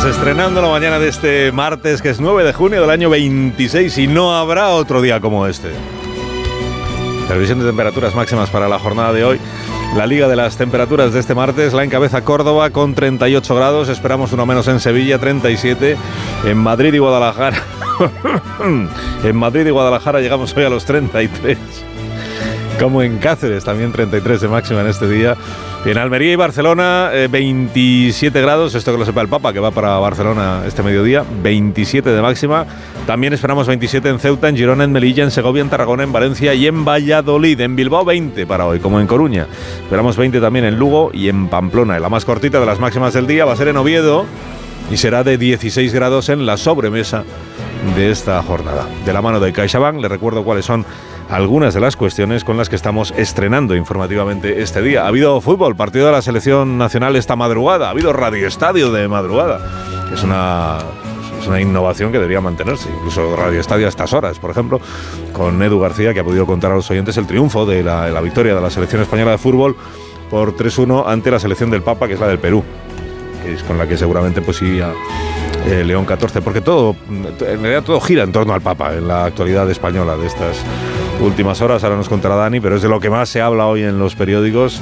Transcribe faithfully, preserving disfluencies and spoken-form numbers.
estrenando la mañana de este martes, que es nueve de junio del año veintiséis, y no habrá otro día como este. Previsión de temperaturas máximas para la jornada de hoy. La liga de las temperaturas de este martes la encabeza Córdoba con treinta y ocho grados, esperamos uno menos en Sevilla, treinta y siete, en Madrid y Guadalajara. En Madrid y Guadalajara llegamos hoy a los treinta y tres, como en Cáceres, también treinta y tres de máxima en este día. En Almería y Barcelona, eh, veintisiete grados, esto que lo sepa el Papa, que va para Barcelona este mediodía, veintisiete de máxima. También esperamos veintisiete en Ceuta, en Girona, en Melilla, en Segovia, en Tarragona, en Valencia y en Valladolid. En Bilbao veinte para hoy, como en Coruña. Esperamos veinte también en Lugo y en Pamplona. Y la más cortita de las máximas del día va a ser en Oviedo y será de dieciséis grados en la sobremesa de esta jornada. De la mano de CaixaBank, les recuerdo cuáles son algunas de las cuestiones con las que estamos estrenando informativamente este día. Ha habido fútbol, partido de la selección nacional esta madrugada, ha habido Radio Estadio de madrugada, que es una, es una innovación que debería mantenerse, incluso Radio Estadio a estas horas, por ejemplo, con Edu García, que ha podido contar a los oyentes el triunfo de la, la victoria de la selección española de fútbol por tres uno ante la selección del Papa, que es la del Perú, que es con la que seguramente pues iría eh, León catorce, porque todo, en realidad todo gira en torno al Papa en la actualidad española de estas últimas horas. Ahora nos contará Dani, pero es de lo que más se habla hoy en los periódicos.